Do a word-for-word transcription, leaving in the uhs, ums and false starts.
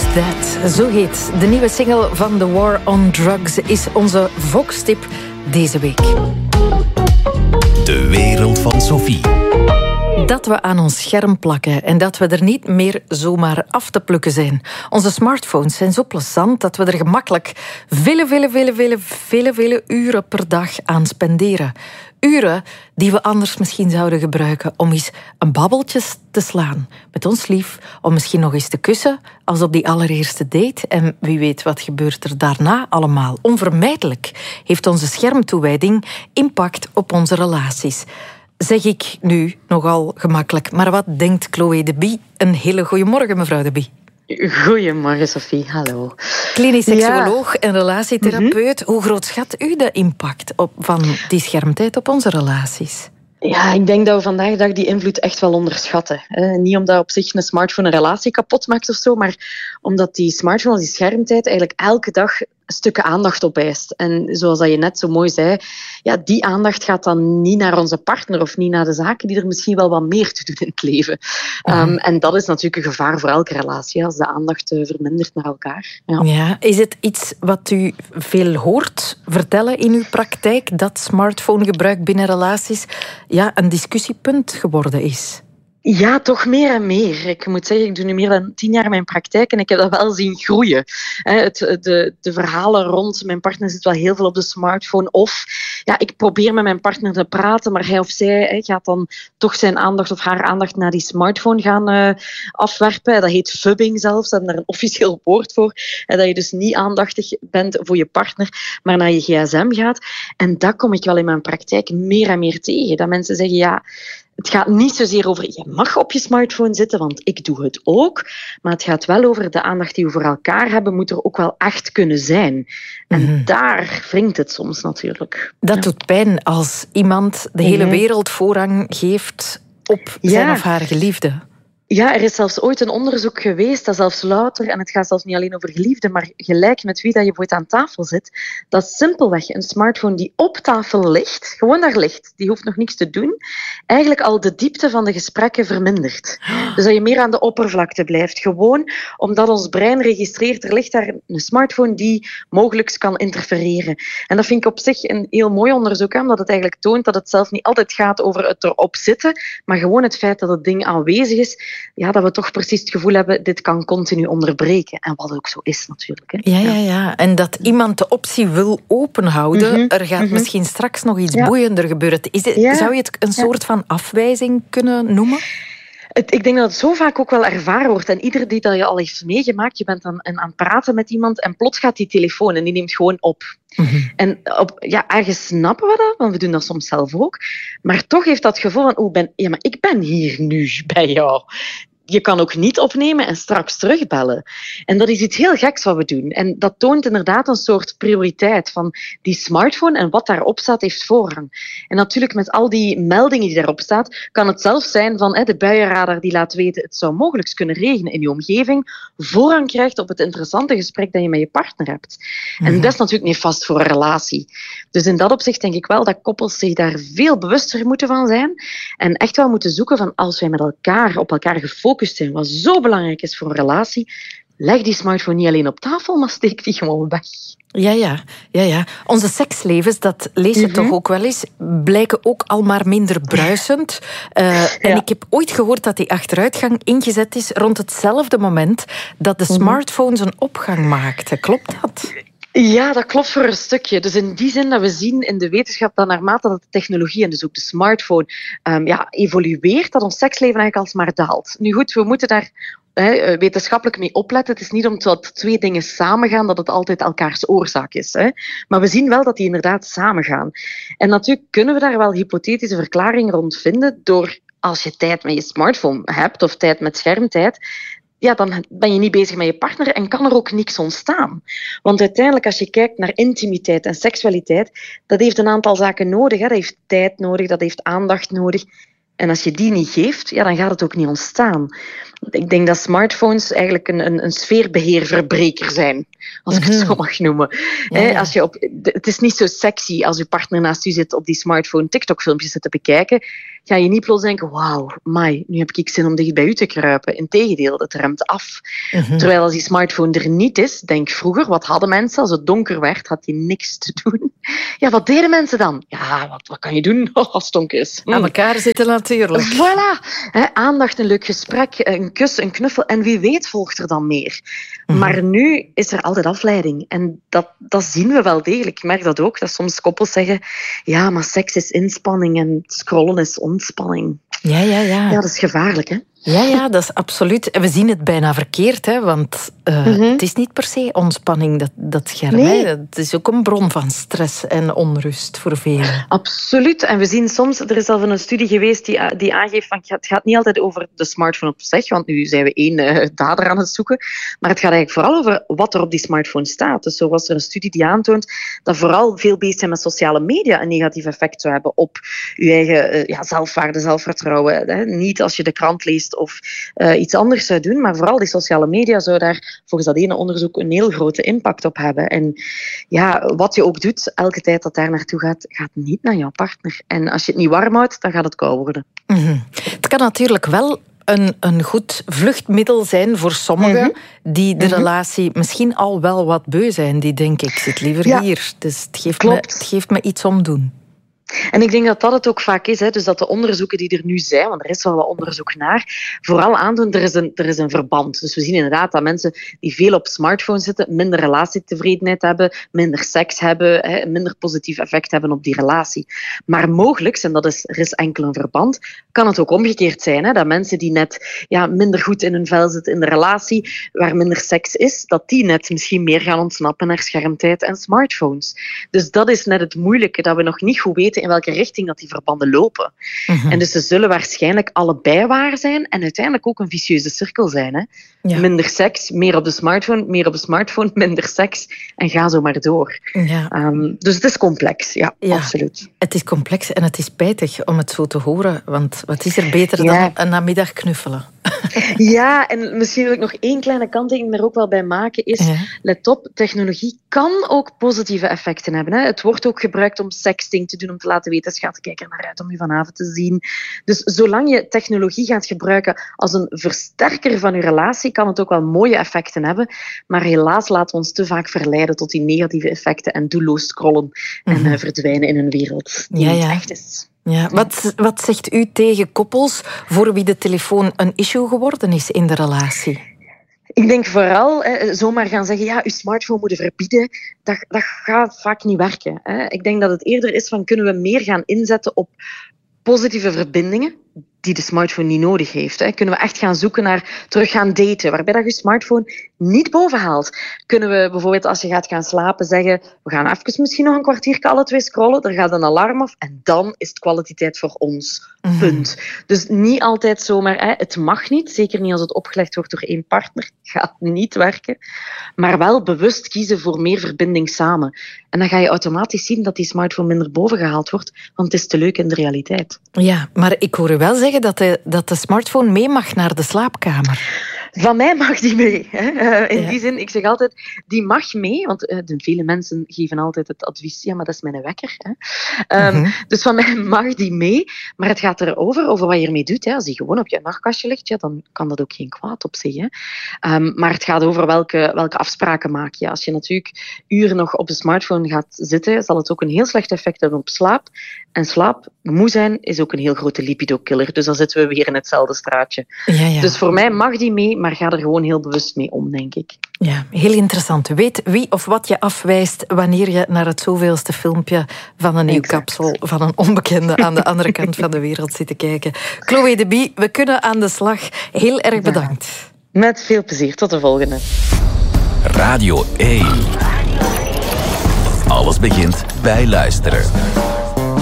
That. Zo heet de nieuwe single van The War on Drugs, is onze Vox-tip deze week. De wereld van Sophie. Dat we aan ons scherm plakken en dat we er niet meer zomaar af te plukken zijn. Onze smartphones zijn zo plezant dat we er gemakkelijk vele, vele, vele, vele, vele, vele uren per dag aan spenderen. Uren die we anders misschien zouden gebruiken om eens een babbeltje te slaan met ons lief, om misschien nog eens te kussen als op die allereerste date. En wie weet wat gebeurt er daarna allemaal. Onvermijdelijk heeft onze schermtoewijding impact op onze relaties. Zeg ik nu nogal gemakkelijk. Maar wat denkt Chloe de Bie? Een hele goeie morgen, mevrouw de Bie. Goedemorgen, Sophie. Hallo. Klinisch seksuoloog ja. en relatietherapeut. Mm-hmm. Hoe groot schat u de impact op, van die schermtijd op onze relaties? Ja, ik denk dat we vandaag de dag die invloed echt wel onderschatten. Eh, niet omdat op zich een smartphone een relatie kapot maakt of zo, maar omdat die smartphone, die schermtijd, eigenlijk elke dag stukken aandacht opeist. En zoals dat je net zo mooi zei, ja, die aandacht gaat dan niet naar onze partner of niet naar de zaken die er misschien wel wat meer te doen in het leven. Ja. Um, en dat is natuurlijk een gevaar voor elke relatie, als de aandacht uh, vermindert naar elkaar. Ja. Ja, is het iets wat u veel hoort vertellen in uw praktijk, dat smartphonegebruik binnen relaties ja, een discussiepunt geworden is? Ja, toch meer en meer. Ik moet zeggen, ik doe nu meer dan tien jaar mijn praktijk en ik heb dat wel zien groeien. Het, de, de verhalen rond mijn partner zit wel heel veel op de smartphone. Of ja, ik probeer met mijn partner te praten, maar hij of zij gaat dan toch zijn aandacht of haar aandacht naar die smartphone gaan uh, afwerpen. Dat heet fubbing zelfs, daar hebben daar een officieel woord voor. Dat je dus niet aandachtig bent voor je partner, maar naar je gsm gaat. En dat kom ik wel in mijn praktijk meer en meer tegen. Dat mensen zeggen, ja, het gaat niet zozeer over, je mag op je smartphone zitten, want ik doe het ook. Maar het gaat wel over de aandacht die we voor elkaar hebben, moet er ook wel echt kunnen zijn. En mm-hmm. daar wringt het soms natuurlijk. Dat ja. doet pijn als iemand de hele mm-hmm. wereld voorrang geeft op zijn ja. of haar geliefde. Ja, er is zelfs ooit een onderzoek geweest, dat zelfs louter, en het gaat zelfs niet alleen over geliefden, maar gelijk met wie dat je ooit aan tafel zit, dat simpelweg een smartphone die op tafel ligt, gewoon daar ligt, die hoeft nog niks te doen, eigenlijk al de diepte van de gesprekken vermindert. Dus dat je meer aan de oppervlakte blijft. Gewoon omdat ons brein registreert, er ligt daar een smartphone die mogelijk kan interfereren. En dat vind ik op zich een heel mooi onderzoek, omdat het eigenlijk toont dat het zelf niet altijd gaat over het erop zitten, maar gewoon het feit dat het ding aanwezig is, ja, dat we toch precies het gevoel hebben, dit kan continu onderbreken. En wat ook zo is natuurlijk. Hè. Ja, ja, ja. En dat iemand de optie wil openhouden, mm-hmm. er gaat mm-hmm. misschien straks nog iets ja. boeiender gebeuren. Is het, ja. Zou je het een soort ja. van afwijzing kunnen noemen? Het, ik denk dat het zo vaak ook wel ervaren wordt. En ieder die dat je al heeft meegemaakt, je bent aan, aan het praten met iemand en plots gaat die telefoon en die neemt gewoon op. Mm-hmm. En op, ja, ergens snappen we dat, want we doen dat soms zelf ook. Maar toch heeft dat gevoel van, oh, ben, ja, maar ik ben hier nu bij jou. Je kan ook niet opnemen en straks terugbellen. En dat is iets heel geks wat we doen. En dat toont inderdaad een soort prioriteit van die smartphone en wat daarop staat heeft voorrang. En natuurlijk met al die meldingen die daarop staan, kan het zelfs zijn van hè, de buienradar die laat weten het zou mogelijk kunnen regenen in je omgeving, voorrang krijgt op het interessante gesprek dat je met je partner hebt. Mm-hmm. En dat is natuurlijk niet vast voor een relatie. Dus in dat opzicht denk ik wel dat koppels zich daar veel bewuster moeten van zijn en echt wel moeten zoeken van als wij met elkaar op elkaar gefocust zijn, wat zo belangrijk is voor een relatie, leg die smartphone niet alleen op tafel, maar steek die gewoon weg. Ja, ja, ja, ja. Onze sekslevens, dat lees je mm-hmm. toch ook wel eens, blijken ook al maar minder bruisend. Uh, ja. En ik heb ooit gehoord dat die achteruitgang ingezet is rond hetzelfde moment dat de smartphone zijn opgang maakte. Klopt dat? Ja, dat klopt voor een stukje. Dus in die zin dat we zien in de wetenschap dat naarmate dat de technologie en dus ook de smartphone um, ja, evolueert, dat ons seksleven eigenlijk alsmaar daalt. Nu goed, we moeten daar he, wetenschappelijk mee opletten. Het is niet omdat twee dingen samengaan dat het altijd elkaars oorzaak is. Hè. Maar we zien wel dat die inderdaad samengaan. En natuurlijk kunnen we daar wel hypothetische verklaringen rond vinden door als je tijd met je smartphone hebt of tijd met schermtijd, ja, dan ben je niet bezig met je partner en kan er ook niks ontstaan. Want uiteindelijk, als je kijkt naar intimiteit en seksualiteit, dat heeft een aantal zaken nodig. Hè. Dat heeft tijd nodig, dat heeft aandacht nodig. En als je die niet geeft, ja, dan gaat het ook niet ontstaan. Ik denk dat smartphones eigenlijk een, een, een sfeerbeheerverbreker zijn, als ik het zo mag noemen. Ja, ja. Als je op, het is niet zo sexy als je partner naast u zit op die smartphone TikTok-filmpjes zit te bekijken. Ga je niet plots denken, wauw, mai, nu heb ik zin om dicht bij u te kruipen. Integendeel, het remt af. Mm-hmm. Terwijl als die smartphone er niet is, denk vroeger, wat hadden mensen als het donker werd, had je niks te doen. Ja, wat deden mensen dan? Ja, wat, wat kan je doen als het donker is? Mm. Aan elkaar zitten natuurlijk. Voilà. He, aandacht, een leuk gesprek, een kus, een knuffel en wie weet volgt er dan meer. Mm-hmm. Maar nu is er altijd afleiding en dat, dat zien we wel degelijk. Ik merk dat ook, dat soms koppels zeggen, ja, maar seks is inspanning en scrollen is ontspanning. Ja, ja, ja. Ja, dat is gevaarlijk, hè? Ja, ja, dat is absoluut. En we zien het bijna verkeerd, hè, want uh, mm-hmm. het is niet per se ontspanning, dat, dat scherm. Nee. Hè. Het is ook een bron van stress en onrust voor velen. Absoluut. En we zien soms, er is zelfs een studie geweest die, die aangeeft van het gaat niet altijd over de smartphone op zich, want nu zijn we één uh, dader aan het zoeken, maar het gaat eigenlijk vooral over wat er op die smartphone staat. Dus zo was er een studie die aantoont dat vooral veel bezig zijn met sociale media een negatief effect zou hebben op je eigen uh, ja, zelfwaarde, zelfvertrouwen. Hè. Niet als je de krant leest of uh, iets anders zou doen, maar vooral die sociale media zou daar volgens dat ene onderzoek een heel grote impact op hebben. En ja, wat je ook doet, elke tijd dat daar naartoe gaat, gaat niet naar jouw partner. En als je het niet warm houdt, dan gaat het koud worden. Mm-hmm. Het kan natuurlijk wel een, een goed vluchtmiddel zijn voor sommigen mm-hmm. die de mm-hmm. relatie misschien al wel wat beu zijn. Die denken, ik zit liever ja. hier. Dus het geeft, me, het geeft me iets om doen. En ik denk dat dat het ook vaak is. Hè. Dus dat de onderzoeken die er nu zijn, want er is wel wat onderzoek naar, vooral aandoen, er is een, er is een verband. Dus we zien inderdaad dat mensen die veel op smartphones zitten, minder relatietevredenheid hebben, minder seks hebben, hè, minder positief effect hebben op die relatie. Maar mogelijk, en dat is, er is enkel een verband, kan het ook omgekeerd zijn. Hè, dat mensen die net ja, minder goed in hun vel zitten in de relatie, waar minder seks is, dat die net misschien meer gaan ontsnappen naar schermtijd en smartphones. Dus dat is net het moeilijke, dat we nog niet goed weten in welke richting dat die verbanden lopen. Mm-hmm. En dus ze zullen waarschijnlijk allebei waar zijn en uiteindelijk ook een vicieuze cirkel zijn. Hè? Ja. Minder seks, meer op de smartphone, meer op de smartphone, minder seks en ga zo maar door. Ja. Um, dus het is complex, ja, ja, absoluut. Het is complex en het is spijtig om het zo te horen, want wat is er beter ja. dan een namiddag knuffelen? Ja, en misschien wil ik nog één kleine kanttekening er ook wel bij maken, is, ja. let op, technologie kan ook positieve effecten hebben. Hè. Het wordt ook gebruikt om sexting te doen, om te laten weten, schat, kijk er naar uit om je vanavond te zien. Dus zolang je technologie gaat gebruiken als een versterker van je relatie, kan het ook wel mooie effecten hebben. Maar helaas laten we ons te vaak verleiden tot die negatieve effecten en doelloos scrollen mm-hmm. en uh, verdwijnen in een wereld die ja, ja. niet echt is. Ja, wat, wat zegt u tegen koppels voor wie de telefoon een issue geworden is in de relatie? Ik denk vooral, hè, zomaar gaan zeggen, ja, uw smartphone moeten verbieden, dat, dat gaat vaak niet werken. Hè. Ik denk dat het eerder is van, kunnen we meer gaan inzetten op positieve verbindingen die de smartphone niet nodig heeft. Hè. Kunnen we echt gaan zoeken naar terug gaan daten, waarbij dat je smartphone niet bovenhaalt. Kunnen we bijvoorbeeld, als je gaat gaan slapen, zeggen, we gaan even misschien nog een kwartier alle twee scrollen, er gaat een alarm af en dan is het kwaliteit voor ons. Mm-hmm. Punt. Dus niet altijd zomaar, hè, het mag niet, zeker niet als het opgelegd wordt door één partner, gaat niet werken, maar wel bewust kiezen voor meer verbinding samen. En dan ga je automatisch zien dat die smartphone minder bovengehaald wordt, want het is te leuk in de realiteit. Ja, maar ik hoor u wel zeggen dat de, dat de smartphone mee mag naar de slaapkamer. Van mij mag die mee. Hè. Uh, in ja. die zin, ik zeg altijd, die mag mee, want uh, de vele mensen geven altijd het advies, ja, maar dat is mijn wekker. Hè. Um, mm-hmm. Dus van mij mag die mee, maar het gaat erover, over wat je ermee doet. Hè. Als die gewoon op je nachtkastje ligt, ja, dan kan dat ook geen kwaad op zich. Hè. Um, maar het gaat over welke, welke afspraken maak je. Als je natuurlijk uren nog op de smartphone gaat zitten, zal het ook een heel slecht effect hebben op slaap. En slaap, moe zijn, is ook een heel grote libido-killer. Dus dan zitten we weer in hetzelfde straatje. Ja, ja. Dus voor mij mag die mee, maar ga er gewoon heel bewust mee om, denk ik. Ja, heel interessant. Weet wie of wat je afwijst wanneer je naar het zoveelste filmpje van een nieuw exact. kapsel van een onbekende aan de andere kant van de wereld zit te kijken. Chloé de Bie, we kunnen aan de slag. Heel erg bedankt. Ja, met veel plezier. Tot de volgende. Radio één. Alles begint bij luisteren.